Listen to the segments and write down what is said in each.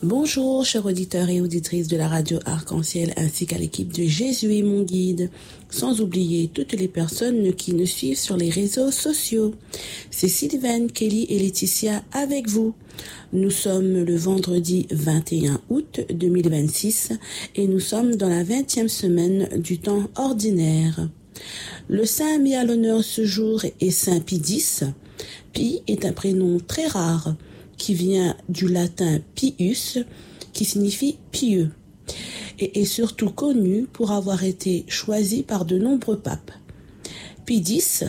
Bonjour, chers auditeurs et auditrices de la radio Arc-en-Ciel ainsi qu'à l'équipe de Jésus est mon guide, sans oublier toutes les personnes qui nous suivent sur les réseaux sociaux. C'est Sylvaine, Kelly et Laetitia avec vous. Nous sommes le vendredi 21 août 2026 et nous sommes dans la 20e semaine du temps ordinaire. Le saint mis à l'honneur ce jour est Saint Pie X. Pie est un prénom très rare qui vient du latin pius, qui signifie pieux, et est surtout connu pour avoir été choisi par de nombreux papes. Pie X,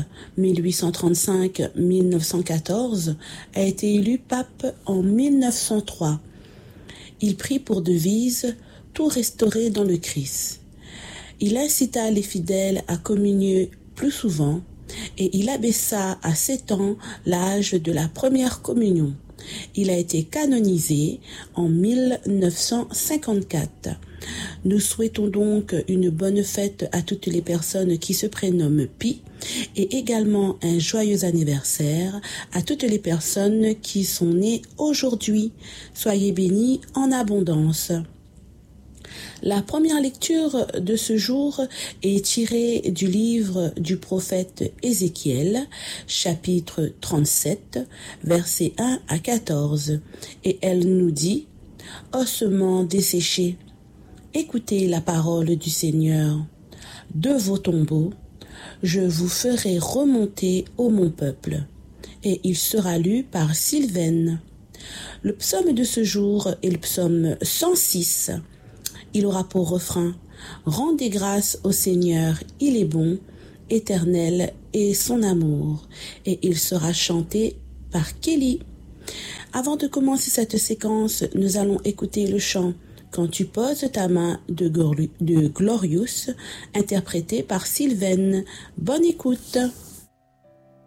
1835-1914, a été élu pape en 1903. Il prit pour devise « Tout restaurer dans le Christ ». Il incita les fidèles à communier plus souvent et il abaissa à 7 ans l'âge de la première communion. Il a été canonisé en 1954. Nous souhaitons donc une bonne fête à toutes les personnes qui se prénomment Pie et également un joyeux anniversaire à toutes les personnes qui sont nées aujourd'hui. Soyez bénis en abondance. La première lecture de ce jour est tirée du livre du prophète Ézéchiel, chapitre 37, versets 1 à 14, et elle nous dit « Ossements desséchés, écoutez la parole du Seigneur. De vos tombeaux, je vous ferai remonter ô mon peuple. » Et il sera lu par Sylvaine. Le psaume de ce jour est le psaume 106. Il aura pour refrain « Rendez grâce au Seigneur, il est bon, éternel est son amour » et il sera chanté par Kelly. Avant de commencer cette séquence, nous allons écouter le chant « Quand tu poses ta main » de Glorious, interprété par Sylvaine. Bonne écoute.